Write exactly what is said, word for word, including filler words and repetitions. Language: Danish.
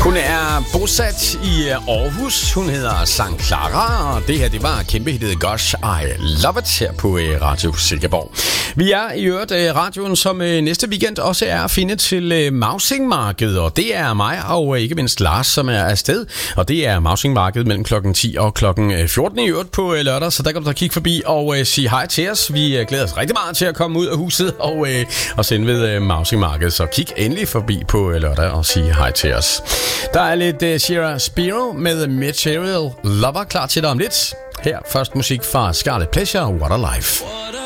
Hun er bosat i Aarhus. Hun hedder Sankt Clara, og det her, det var kæmpehittet Gosh, I Love It her på Radio Silkeborg. Vi er i øvrigt radioen, som næste weekend også er at finde til Mausingmarkedet, og det er mig og ikke mindst Lars, som er afsted, og det er Mausingmarkedet mellem klokken ti og klokken fjorten i øvrigt på lørdag, så der kan du da kigge forbi og sige hej til os. Vi glæder os rigtig meget til at komme ud af huset og, og sende ved Mausingmarkedet, så kig endelig forbi på lørdag og sige hej til os. Der er lidt uh, Shira Spiro med Material Lover klar til dig om lidt. Her først musik fra Scarlet Pleasure, What a Life.